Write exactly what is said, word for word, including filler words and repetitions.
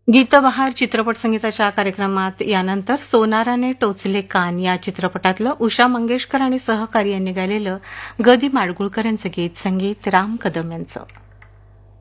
गीतबहार चित्रपट संगीताच्या कार्यक्रमात यानंतर सोनाराने टोचले कान या चित्रपटातलं उषा मंगेशकर आणि सहकारी यांनी गायलेलं ग दि माडगुळकर यांचं गीत, संगीत राम कदम यांचं.